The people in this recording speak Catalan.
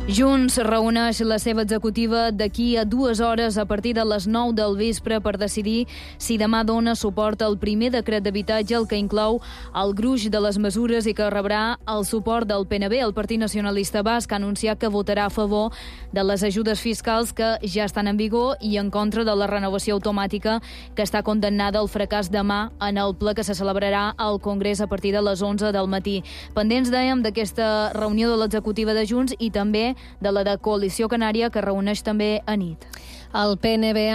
Junts reuneix la seva executiva d'aquí a 2 hores a partir de les 9 del vespre per decidir si demà dona suport al primer decret d'habitatge, el que inclou el gruix de les mesures i que rebrà el suport del PNB. El Partit Nacionalista Basc ha anunciat que votarà a favor de les ajudes fiscals que ja estan en vigor i en contra de la renovació automàtica que està condemnada al fracàs demà en el ple que se celebrarà al Congrés a partir de les 11 del matí. Pendents, dèiem, d'aquesta reunió de l'executiva de Junts i també de la de Coalició Canària, que reuneix també a nit. El PNB